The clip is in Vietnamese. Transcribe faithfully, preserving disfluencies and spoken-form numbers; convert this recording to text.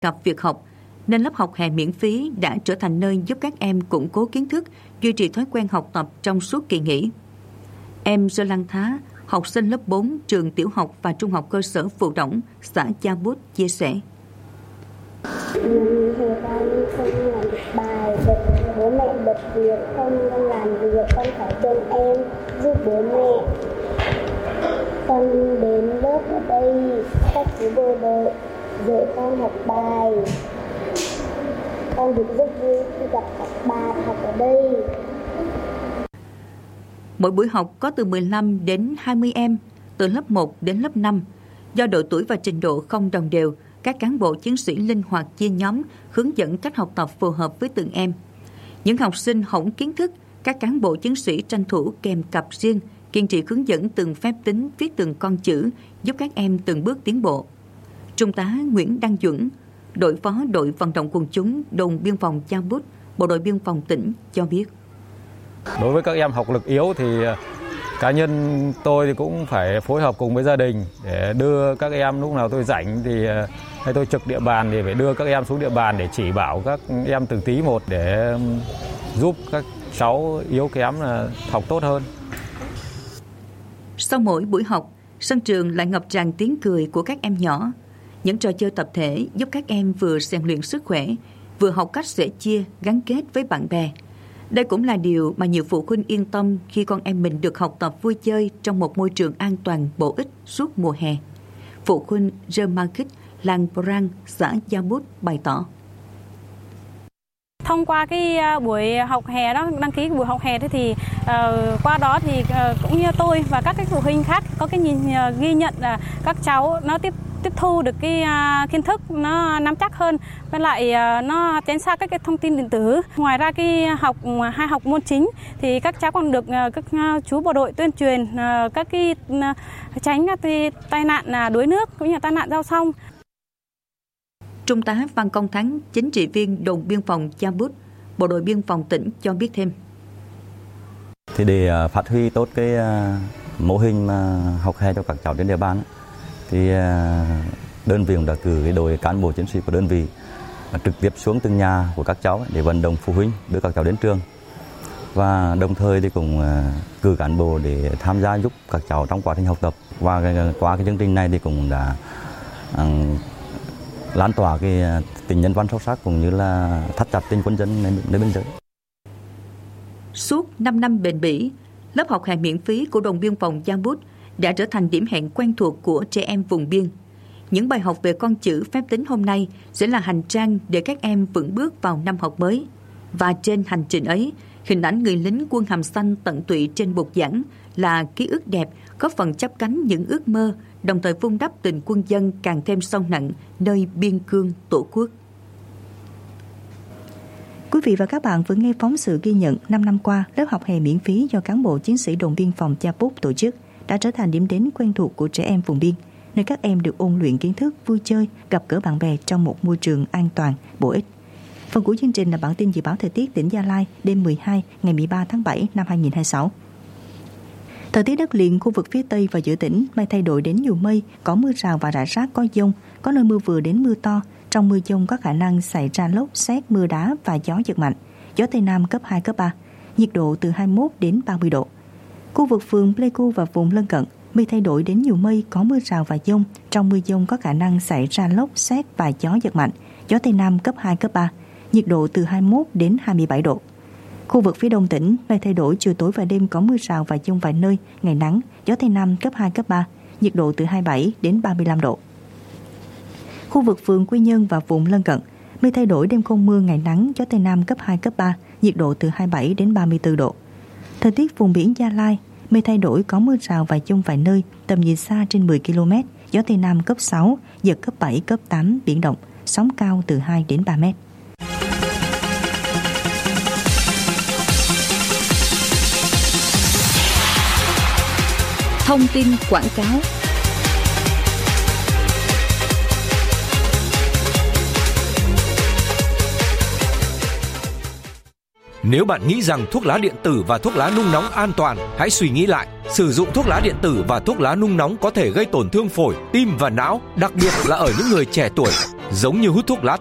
cập việc học, nên lớp học hè miễn phí đã trở thành nơi giúp các em củng cố kiến thức, duy trì thói quen học tập trong suốt kỳ nghỉ. Em Rơ Lăng Thá, học sinh lớp bốn trường tiểu học và trung học cơ sở Phù Đổng, xã Cha Bút chia sẻ. Mình hè ra đi không làm được bài, bố mẹ bật việc không làm việc, con phải trông em giúp bố mẹ. Con đến lớp ở đây, các chú bộ đội dạy con học bài. Con được rất vui khi gặp các bạn học ở đây. Mỗi buổi học có từ mười lăm đến hai mươi em, từ lớp một đến lớp năm. Do độ tuổi và trình độ không đồng đều, các cán bộ chiến sĩ linh hoạt chia nhóm, hướng dẫn cách học tập phù hợp với từng em. Những học sinh hỏng kiến thức, các cán bộ chiến sĩ tranh thủ kèm cặp riêng, kiên trì hướng dẫn từng phép tính, viết từng con chữ, giúp các em từng bước tiến bộ. Trung tá Nguyễn Đăng Duẩn, đội phó đội vận động quần chúng đồn biên phòng Cha Bút, bộ đội biên phòng tỉnh cho biết. Đối với các em học lực yếu thì cá nhân tôi thì cũng phải phối hợp cùng với gia đình để đưa các em, lúc nào tôi rảnh thì hay tôi trực địa bàn thì phải đưa các em xuống địa bàn để chỉ bảo các em từng tí một để giúp các cháu yếu kém là học tốt hơn. Sau mỗi buổi học, sân trường lại ngập tràn tiếng cười của các em nhỏ. Những trò chơi tập thể giúp các em vừa rèn luyện sức khỏe, vừa học cách sẻ chia, gắn kết với bạn bè. Đây cũng là điều mà nhiều phụ huynh yên tâm khi con em mình được học tập vui chơi trong một môi trường an toàn, bổ ích suốt mùa hè. Phụ huynh Rơ Ma Kích, làng Prang, xã Cha Bút bày tỏ. Thông qua cái buổi học hè đó, đăng ký buổi học hè thế thì uh, qua đó thì uh, cũng như tôi và các cái phụ huynh khác có cái nhìn uh, ghi nhận là uh, các cháu nó tiếp tiếp thu được cái uh, kiến thức nó nắm chắc hơn, với lại uh, nó tránh xa các cái thông tin điện tử. Ngoài ra cái học hai học môn chính thì các cháu còn được uh, các uh, chú bộ đội tuyên truyền uh, các cái uh, tránh các cái tai nạn uh, đuối nước cũng như tai nạn giao thông. Trung tá Văn Công Thắng, chính trị viên đồn biên phòng Cha Bút, bộ đội biên phòng tỉnh cho biết thêm. Thì để phát huy tốt cái mô hình học hè cho các cháu trên địa bàn, thì đơn vị cũng đã cử cái đội cán bộ chiến sĩ của đơn vị trực tiếp xuống từng nhà của các cháu để vận động phụ huynh đưa các cháu đến trường, và đồng thời thì cũng cử cán bộ để tham gia giúp các cháu trong quá trình học tập. Và qua cái chương trình này thì cũng đã lan tỏa cái tình nhân văn sâu sắc cũng như là thắt chặt tình quân dân nơi biên giới. Suốt năm năm bền bỉ, lớp học hè miễn phí của đồn biên phòng Cha Bút đã trở thành điểm hẹn quen thuộc của trẻ em vùng biên. Những bài học về con chữ phép tính hôm nay sẽ là hành trang để các em vững bước vào năm học mới. Và trên hành trình ấy, hình ảnh người lính quân hàm xanh tận tụy trên bục giảng là ký ức đẹp, góp phần chắp cánh những ước mơ, đồng thời vun đắp tình quân dân càng thêm sâu nặng nơi biên cương tổ quốc. Quý vị và các bạn vừa nghe phóng sự ghi nhận năm năm qua, lớp học hè miễn phí do cán bộ chiến sĩ đồn biên phòng Cha Bút tổ chức đã trở thành điểm đến quen thuộc của trẻ em vùng biên, nơi các em được ôn luyện kiến thức, vui chơi, gặp gỡ bạn bè trong một môi trường an toàn, bổ ích. Phần cuối chương trình là bản tin dự báo thời tiết tỉnh Gia Lai đêm mười hai ngày mười ba tháng bảy năm hai nghìn không trăm hai mươi sáu. Thời tiết đất liền khu vực phía Tây và giữa tỉnh mây thay đổi đến nhiều mây, có mưa rào và rải rác có dông, có nơi mưa vừa đến mưa to. Trong mưa dông có khả năng xảy ra lốc, sét, mưa đá và gió giật mạnh. Gió Tây Nam cấp hai, cấp ba, nhiệt độ từ hai mươi mốt đến ba mươi độ. Khu vực phường Pleiku và vùng lân cận, mây thay đổi đến nhiều mây, có mưa rào và dông. Trong mưa dông có khả năng xảy ra lốc, sét và gió giật mạnh. Gió Tây Nam cấp hai, cấp ba, nhiệt độ từ hai mươi mốt đến hai mươi bảy độ. Khu vực phía đông tỉnh, mây thay đổi, chiều tối và đêm có mưa rào và dông vài nơi, ngày nắng, gió Tây Nam cấp hai, cấp ba, nhiệt độ từ hai mươi bảy đến ba mươi lăm độ. Khu vực phường Quy Nhơn và vùng lân cận, mây thay đổi, đêm không mưa, ngày nắng, gió Tây Nam cấp hai, cấp ba, nhiệt độ từ hai mươi bảy đến ba mươi tư độ. Thời tiết vùng biển Gia Lai, mây thay đổi, có mưa rào và dông vài nơi, tầm nhìn xa trên mười ki lô mét, gió Tây Nam cấp sáu, giật cấp bảy, cấp tám, biển động, sóng cao từ hai đến ba mét. Thông tin quảng cáo. Nếu bạn nghĩ rằng thuốc lá điện tử và thuốc lá nung nóng an toàn, hãy suy nghĩ lại. Sử dụng thuốc lá điện tử và thuốc lá nung nóng có thể gây tổn thương phổi, tim và não, đặc biệt là ở những người trẻ tuổi. Giống như hút thuốc lá